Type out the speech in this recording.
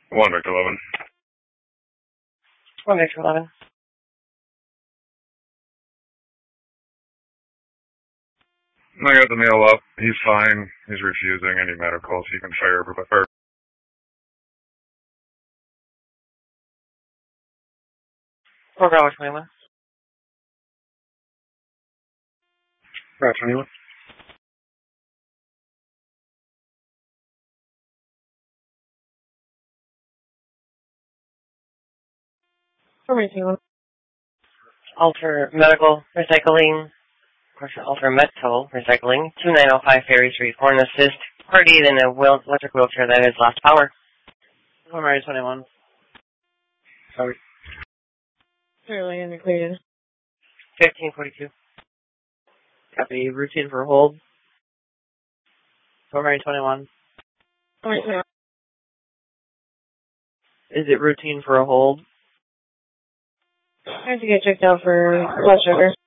1 Victor 11. 1 Victor 11. I got the mail up. He's fine. He's refusing any medicals. He can fire. 4 Bravo 21. Bravo 21. Alter Medical Recycling, Alter Metal Recycling, 2905 Ferry Street, Horn Assist, party in a electric wheelchair that has lost power. Mary 21. Sorry. Fairly indicated. 1542. Copy. Routine for hold. Mary 21. Is it routine for a hold? I have to get checked out for blood sugar.